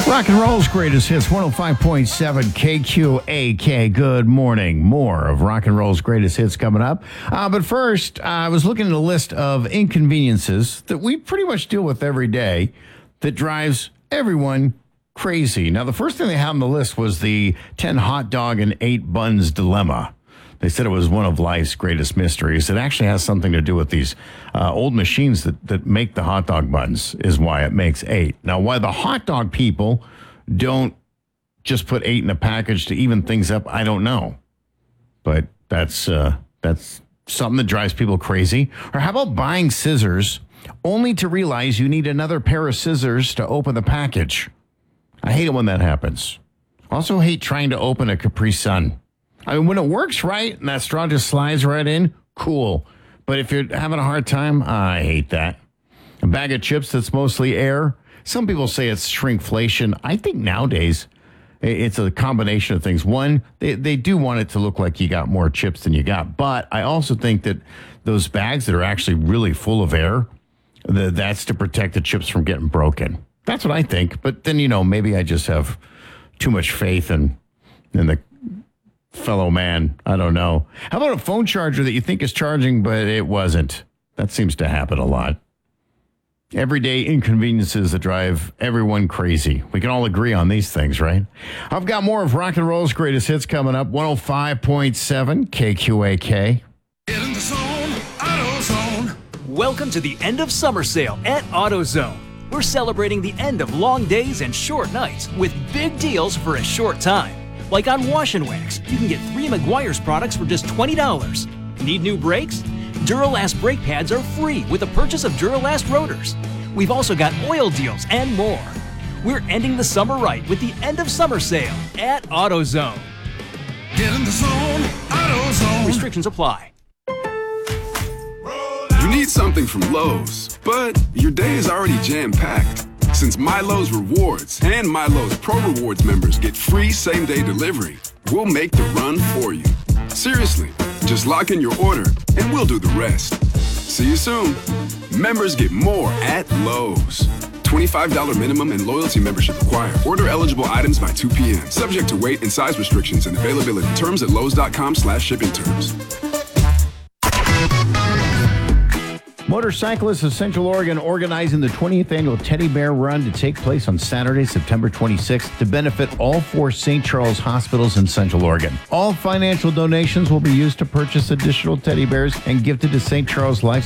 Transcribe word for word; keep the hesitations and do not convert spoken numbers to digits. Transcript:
Rock and roll's greatest hits, one oh five point seven K Q A K. Good morning. More of rock and roll's greatest hits coming up. Uh, but first, uh, I was looking at a list of inconveniences that we pretty much deal with every day that drives everyone crazy. Now, the first thing they had on the list was the ten hot dog and eight buns dilemma. They said it was one of life's greatest mysteries. It actually has something to do with these uh, old machines that, that make the hot dog buns is why it makes eight. Now, why the hot dog people don't just put eight in a package to even things up, I don't know. But that's uh, that's something that drives people crazy. Or how about buying scissors only to realize you need another pair of scissors to open the package? I hate it when that happens. Also hate trying to open a Capri Sun. I mean, when it works right and that straw just slides right in, cool. But if you're having a hard time, I hate that. A bag of chips that's mostly air. Some people say it's shrinkflation. I think nowadays it's a combination of things. One, they, they do want it to look like you got more chips than you got. But I also think that those bags that are actually really full of air, the, that's to protect the chips from getting broken. That's what I think. But then, you know, maybe I just have too much faith in, in the fellow man. I don't know. How about a phone charger that you think is charging, but it wasn't? That seems to happen a lot. Everyday inconveniences that drive everyone crazy. We can all agree on these things, right? I've got more of rock and roll's greatest hits coming up. one oh five point seven K Q A K. Get in the zone, AutoZone. Welcome to the end of summer sale at AutoZone. We're celebrating the end of long days and short nights with big deals for a short time. Like on Wash and Wax, you can get three Meguiar's products for just twenty dollars. Need new brakes? Duralast brake pads are free with the purchase of Duralast rotors. We've also got oil deals and more. We're ending the summer right with the end of summer sale at AutoZone. Get in the zone, AutoZone. Restrictions apply. You need something from Lowe's, but your day is already jam-packed. Since MyLowe's Rewards and MyLowe's Pro Rewards members get free same-day delivery, we'll make the run for you. Seriously, just lock in your order and we'll do the rest. See you soon. Members get more at Lowe's. twenty-five dollars minimum and loyalty membership required. Order eligible items by two p.m. Subject to weight and size restrictions and availability. Terms at lowes.com slash shipping terms. Motorcyclists of Central Oregon organizing the twentieth annual Teddy Bear Run to take place on Saturday, September twenty-sixth to benefit all four Saint Charles hospitals in Central Oregon. All financial donations will be used to purchase additional teddy bears and gifted to Saint Charles Life